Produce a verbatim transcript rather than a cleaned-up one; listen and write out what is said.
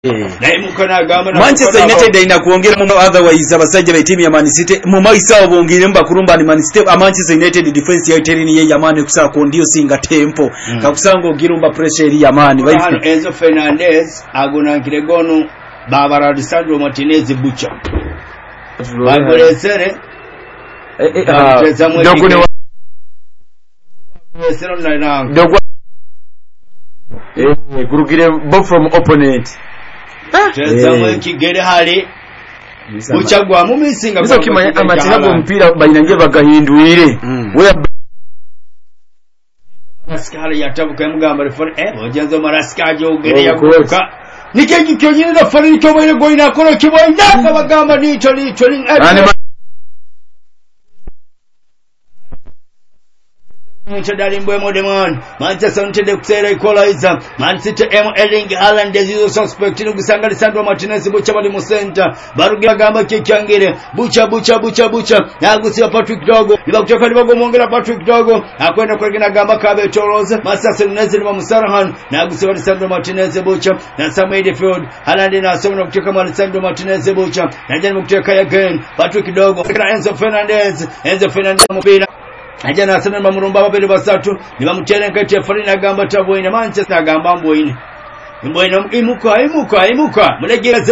naye mukana gamba Manchester United ina kuongera mu otherwise abasajja be timu ya Man City mu maisa obongere mbakurumba ni Man City Manchester United defense ya iterini ye yamane kusa ko ndio singa tempo mm. kakusanga ogirumba pressure eri yamani bayi Enzo Fernandez agona kiregono Barbara Di Sandro Martinez bucha bagolesere eh eh dogone Sero na na dogo eh kurugire both from opponent Tezamwe kigere hali buchagwa mu misinga bizo kimanya amatina go mpira bayinange bagahinduire we Maraskali yatabuka mugamba refore eh ojenzo Maraskaje ogere yaguka nikeji kyonyine da fari tobaye goina koro kiboya bagamba ni choli choli Chadalimbwe Modemon, Manchester United kusera equalizer, Man City M Erling Haaland is suspect in Gusanga Lisandro Martinez bucha bali mu center, barugira gamba kyangire, bucha bucha bucha bucha, nagusia Patrick Dogo, libakutoka libago mongera Patrick Dogo, akwenda kwegina gamba kabe Toroze, Manchester United ba Musarahan, nagusia Lisandro Martinez bucha, na Samuel Field, Haaland na Samuel kutoka Lisandro Martinez bucha, na jana kutoka again, Patrick Dogo, Enzo Fernandez, Enzo Fernandez mpira ajana asana bamurumba babiri basatu nibamutere kati ya Farina gamba tabo ina Manchester gamba mboine mboine imuka imuka imuka mulegera